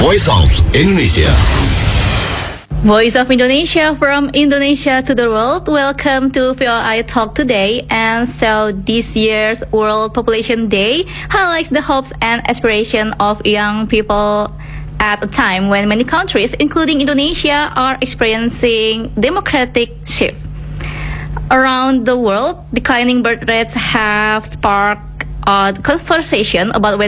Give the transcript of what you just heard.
Voice of Indonesia. Voice of Indonesia, from Indonesia to the world. Welcome to VOI Talk today. And so this year's World Population Day highlights the hopes and aspirations of young people at a time when many countries, including Indonesia, are experiencing democratic shift. Around the world, declining birth rates have sparked a conversation about whether